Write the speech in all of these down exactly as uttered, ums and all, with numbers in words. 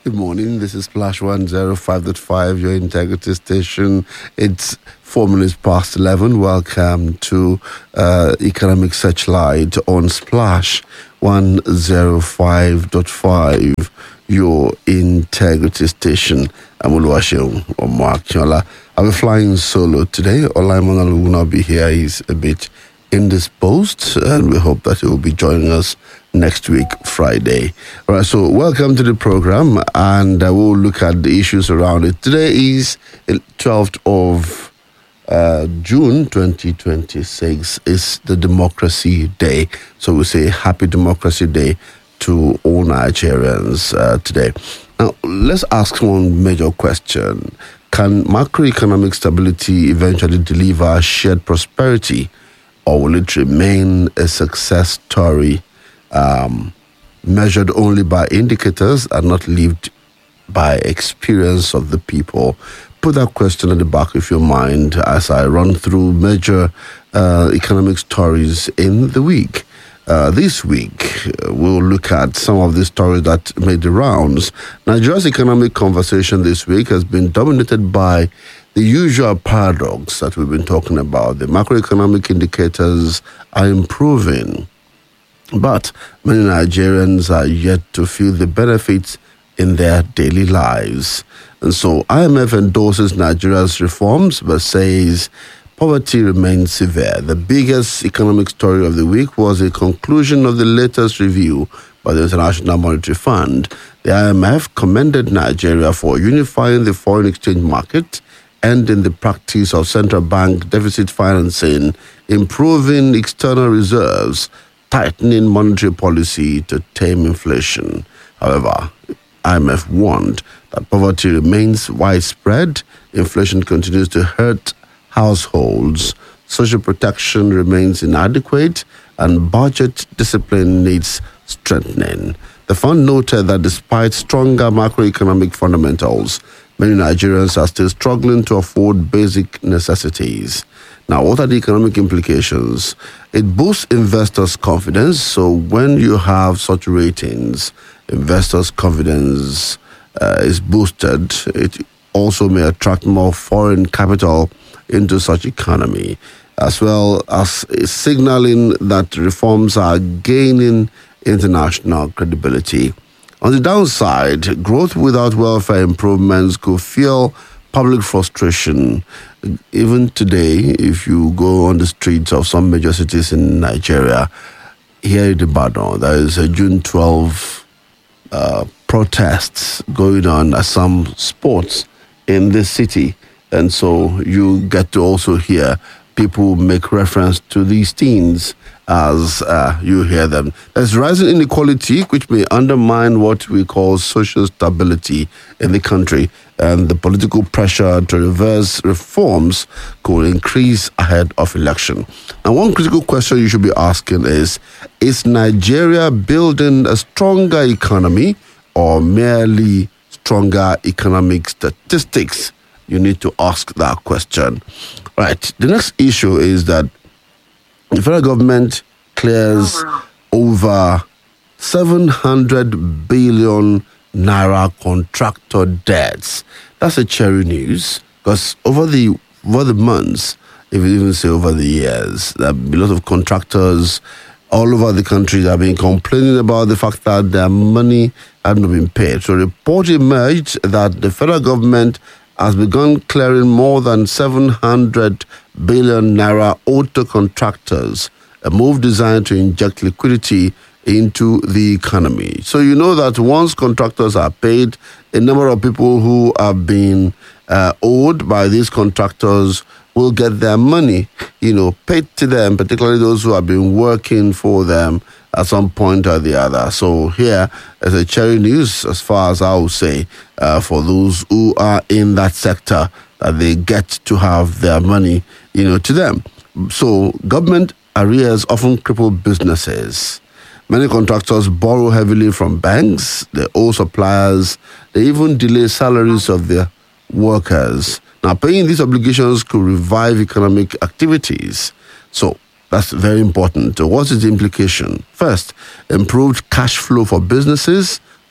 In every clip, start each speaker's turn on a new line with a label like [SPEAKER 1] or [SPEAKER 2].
[SPEAKER 1] Good morning. This is Splash one oh five point five, your integrity station. It's four minutes past eleven. Welcome to uh, Economic Searchlight on Splash one oh five point five, your integrity station. I'm Oluwaseun Omoakinola. I'll be flying solo today. Olaimon will not be here. He's a bit indisposed, and we hope that he will be joining us next week, Friday. All right, so welcome to the program, and uh, we'll look at the issues around it. Today is twelfth of uh, June, twenty twenty-six. It's the Democracy Day. So we say Happy Democracy Day to all Nigerians uh, today. Now, let's ask one major question. Can macroeconomic stability eventually deliver shared prosperity, or will it remain a success story um, measured only by indicators and not lived by experience of the people? Put that question at the back of your mind as I run through major uh, economic stories in the week. Uh, this week, uh, we'll look at some of the stories that made the rounds. Nigeria's economic conversation this week has been dominated by the usual paradox that we've been talking about. The macroeconomic indicators are improving, but many Nigerians are yet to feel the benefits in their daily lives. And so I M F endorses Nigeria's reforms, but says poverty remains severe. The biggest economic story of the week was the conclusion of the latest review by the International Monetary Fund. The I M F commended Nigeria for unifying the foreign exchange market, ending the practice of central bank deficit financing, improving external reserves, tightening monetary policy to tame inflation. However, I M F warned that poverty remains widespread, inflation continues to hurt households, social protection remains inadequate, and budget discipline needs strengthening. The fund noted that despite stronger macroeconomic fundamentals, many Nigerians are still struggling to afford basic necessities. Now, what are the economic implications? It boosts investors' confidence. So when you have such ratings, investors' confidence uh, is boosted. It also may attract more foreign capital into such economy, as well as signaling that reforms are gaining international credibility. On the downside, growth without welfare improvements could fuel public frustration. Even today, if you go on the streets of some major cities in Nigeria, here in Ibadan, there is a June twelfth uh, protests going on at some sports in the city. And so you get to also hear people make reference to these themes as uh, you hear them. There's rising inequality, which may undermine what we call social stability in the country, and the political pressure to reverse reforms could increase ahead of election. And one critical question you should be asking is, is Nigeria building a stronger economy or merely stronger economic statistics? You need to ask that question. Right. The next issue is that the federal government clears over seven hundred billion naira contractor debts. That's a cherry news, because over the over the months, if you even say over the years, there have been a lot of contractors all over the country that have been complaining about the fact that their money hadn't been paid. So a report emerged that the federal government has begun clearing more than seven hundred billion naira owed to contractors, a move designed to inject liquidity into the economy. So you know that once contractors are paid, a number of people who have been uh, owed by these contractors will get their money, you know, paid to them, particularly those who have been working for them at some point or the other. So here is a cherry news, as far as I would say, uh, for those who are in that sector, that they get to have their money, you know, to them. So government arrears often cripple businesses. Many contractors borrow heavily from banks, they owe suppliers, they even delay salaries of their workers. Now, paying these obligations could revive economic activities. So that's very important. What is the implication? First, improved cash flow for businesses,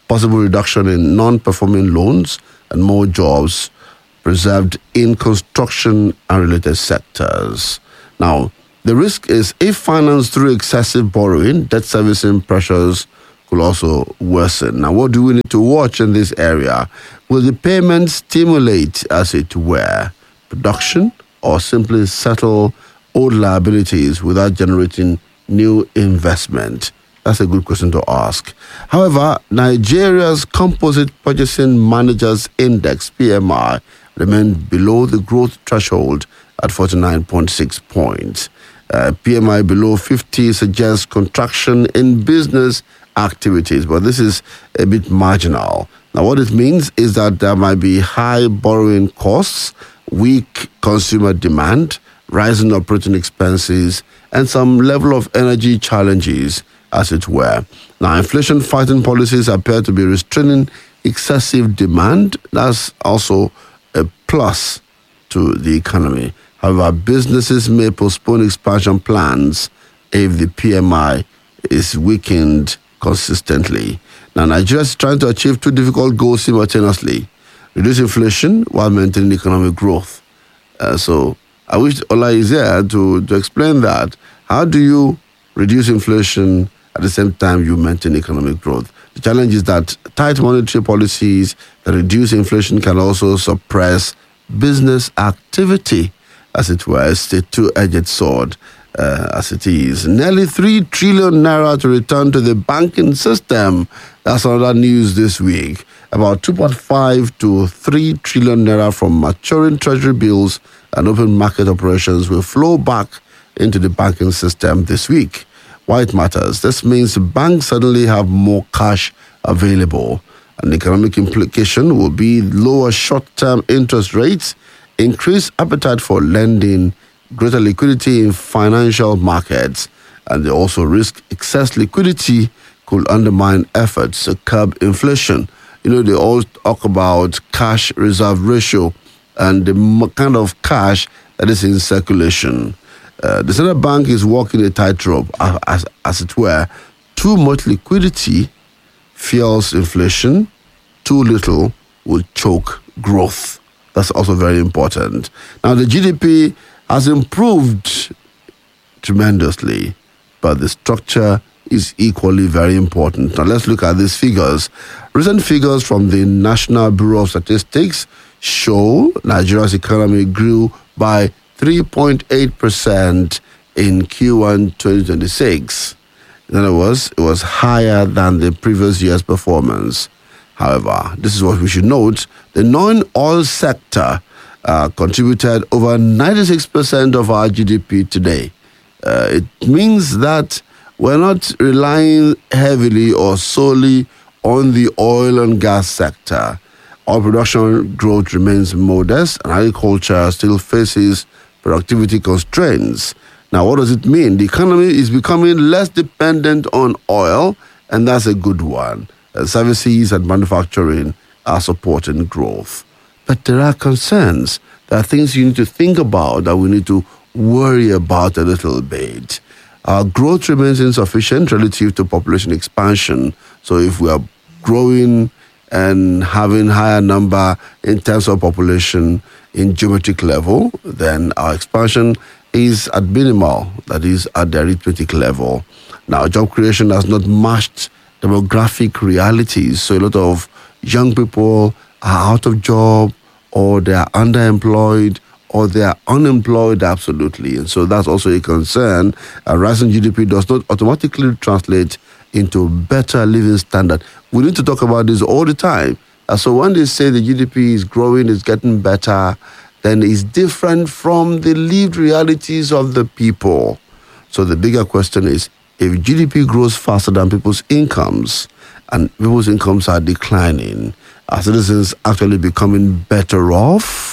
[SPEAKER 1] possible reduction in non-performing loans, and more jobs preserved in construction and related sectors. Now, the risk is if financed through excessive borrowing, debt servicing pressures could also worsen. Now, what do we need to watch in this area? Will the payments stimulate, as it were, production, or simply settle old liabilities without generating new investment? That's a good question to ask. However, Nigeria's Composite Purchasing Managers Index, P M I, remained below the growth threshold at forty-nine point six points. Uh, P M I below fifty suggests contraction in business activities, but this is a bit marginal. Now, what it means is that there might be high borrowing costs, weak consumer demand, rising operating expenses, and some level of energy challenges, as it were. Now, inflation-fighting policies appear to be restraining excessive demand. That's also a plus to the economy. However, businesses may postpone expansion plans if the P M I is weakened consistently. Now, Nigeria is trying to achieve two difficult goals simultaneously: reduce inflation while maintaining economic growth. Uh, so, I wish Ola is here to, to explain that. How do you reduce inflation at the same time you maintain economic growth? The challenge is that tight monetary policies that reduce inflation can also suppress business activity, as it were. It's a two-edged sword, uh, as it is. Nearly three trillion naira to return to the banking system. That's another news this week. About two point five to three trillion naira from maturing treasury bills and open market operations will flow back into the banking system this week. Why it matters? This means banks suddenly have more cash available. An economic implication will be lower short-term interest rates, increased appetite for lending, greater liquidity in financial markets, and they also risk excess liquidity could undermine efforts to curb inflation. You know, they all talk about cash reserve ratio and the kind of cash that is in circulation. Uh, the central bank is walking a tightrope, as, as it were. Too much liquidity fuels inflation. Too little will choke growth. That's also very important. Now, the G D P has improved tremendously, but the structure is equally very important. Now, let's look at these figures. Recent figures from the National Bureau of Statistics show Nigeria's economy grew by three point eight percent in Q one twenty twenty-six. In other words, it was higher than the previous year's performance. However, this is what we should note: the non-oil sector uh, contributed over ninety-six percent of our G D P today. Uh, it means that we're not relying heavily or solely on the oil and gas sector. Oil production growth remains modest, and agriculture still faces productivity constraints. Now, what does it mean? The economy is becoming less dependent on oil, and that's a good one. Uh, services and manufacturing are supporting growth. But there are concerns. There are things you need to think about that we need to worry about a little bit. Our growth remains insufficient relative to population expansion. So if we are growing and having higher number in terms of population in geometric level, then our expansion is at minimal, that is at the arithmetic level. Now, job creation has not matched demographic realities. So a lot of young people are out of job, or they are underemployed, or they are unemployed absolutely. And so that's also a concern. A rising G D P does not automatically translate into better living standard. We need to talk about this all the time. Uh, so when they say the G D P is growing, it's getting better, then it's different from the lived realities of the people. So the bigger question is, if G D P grows faster than people's incomes, and people's incomes are declining, are citizens actually becoming better off?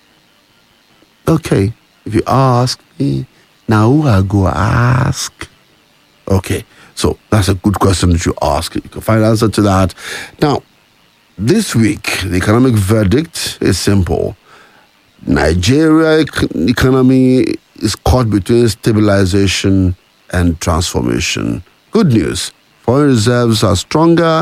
[SPEAKER 1] Okay, if you ask me, now who I go ask? Okay, so that's a good question that you ask. You can find an answer to that. Now, this week, the economic verdict is simple. Nigeria economy is caught between stabilization and transformation. Good news, foreign reserves are stronger,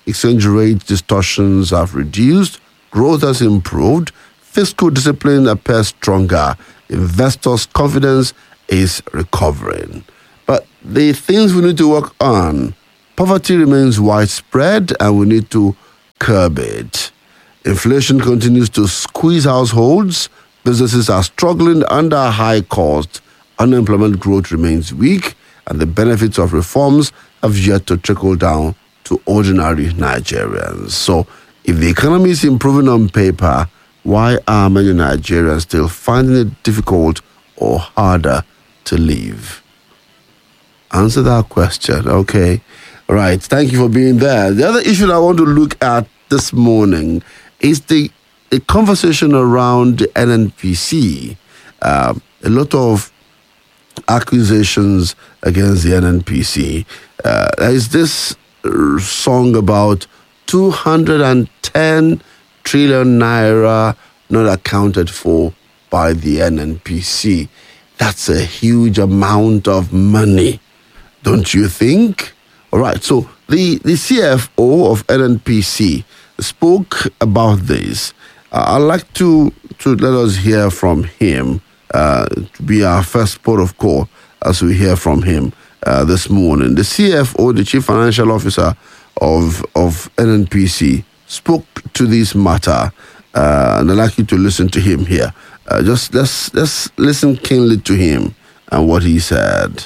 [SPEAKER 1] exchange rate distortions have reduced, growth has improved, fiscal discipline appears stronger, investors' confidence is recovering. But the things we need to work on, poverty remains widespread and we need to curb it. Inflation continues to squeeze households, businesses are struggling under high cost, unemployment growth remains weak, and the benefits of reforms have yet to trickle down to ordinary Nigerians. So, if the economy is improving on paper, why are many Nigerians still finding it difficult or harder to live? Answer that question, okay? All right, thank you for being there. The other issue that I want to look at this morning is the, the conversation around the N N P C. Uh, a lot of accusations against the N N P C. Uh, there is this uh, song about two hundred ten trillion naira not accounted for by the N N P C. That's a huge amount of money, don't you think? All right, so the, the C F O of N N P C spoke about this. Uh, I'd like to, to let us hear from him, uh, to be our first port of call as we hear from him uh, this morning. The C F O, the Chief Financial Officer of, of N N P C, spoke to this matter, uh, and I'd like you to listen to him here. Uh, just let's, let's listen keenly to him and what he said.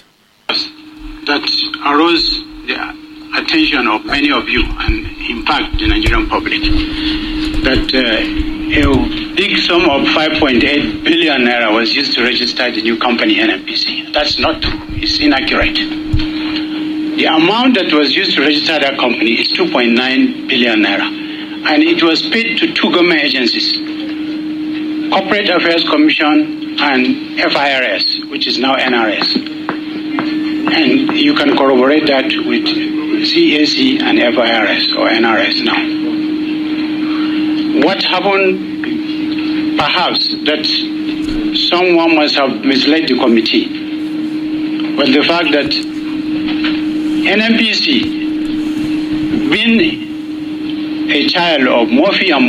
[SPEAKER 2] That arose the attention of many of you and in fact the Nigerian public that uh, a big sum of five point eight billion naira was used to register the new company N N P C. That's not true. It's inaccurate. The amount that was used to register that company is two point nine billion naira, and it was paid to two government agencies, Corporate Affairs Commission and F I R S, which is now N R S. And you can corroborate that with C A C and F I R S or N R S now. What happened, perhaps, that someone must have misled the committee, was the fact that N N P C, being a child of Murphy and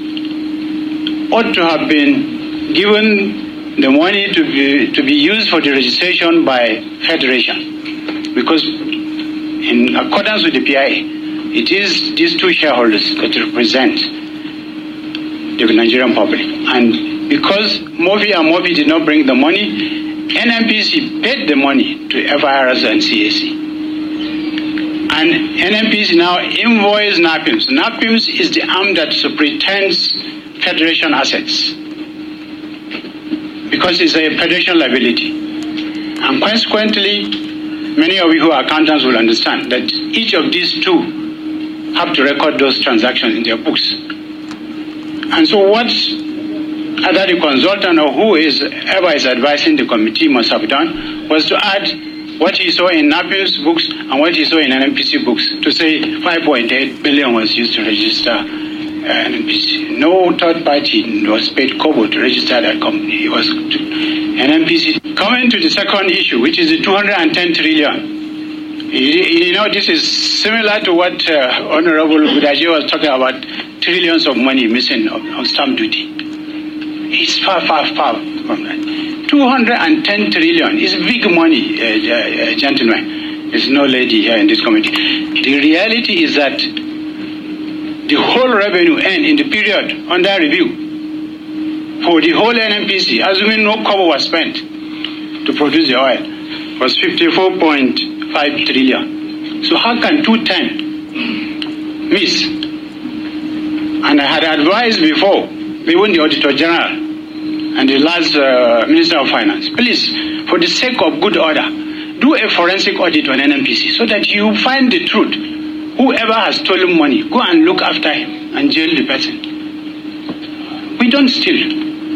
[SPEAKER 2] Mopi, ought to have been given the money to be to be used for the registration by Federation. Because in accordance with the P I A, it is these two shareholders that represent the Nigerian public. And because Murphy and Mopi did not bring the money, N N P C paid the money to F I R S and C A C. And N N P C now invoiced NAPIMS. NAPIMS is the arm that superintends Federation assets, because it's a Federation liability. And consequently, many of you who are accountants will understand that each of these two have to record those transactions in their books. And so what either the consultant or who is ever is advising the committee must have done was to add what he saw in NAPIM's books and what he saw in N N P C books to say five point eight billion was used to register uh, N N P C. No third party was paid kobo to register that company. It was N N P C. Coming to the second issue, which is the two hundred ten trillion. You, you know, this is similar to what uh, Honorable Budaji was talking about, trillions of money missing on, on stamp duty. It's far, far, far from that. two hundred ten trillion is big money, uh, uh, gentlemen. There's no lady here in this committee. The reality is that the whole revenue earned in the period under review for the whole N N P C, assuming no cover was spent to produce the oil, was fifty-four point five trillion. So how can two hundred ten miss? And I had advised before, even the Auditor General and the last uh, Minister of Finance, please, for the sake of good order, do a forensic audit on N N P C so that you find the truth. Whoever has stolen money, go and look after him and jail the person. We don't steal.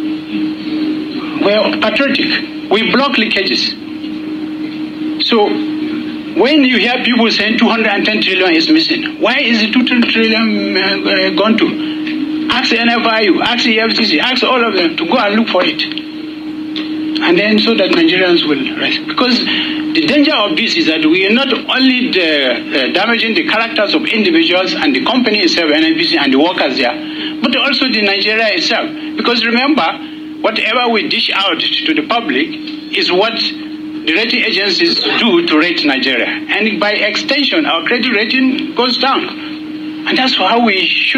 [SPEAKER 2] We're patriotic. We block leakages. So when you hear people saying two hundred ten trillion is missing, why is the two hundred trillion uh, gone to? Ask the N F I U, ask the E F C C, ask all of them to go and look for it. And then so that Nigerians will rest. Because the danger of this is that we are not only the, uh, damaging the characters of individuals and the company itself, N N P C, and the workers there, but also the Nigeria itself. Because remember, whatever we dish out to the public is what the rating agencies do to rate Nigeria. And by extension, our credit rating goes down. And that's how we should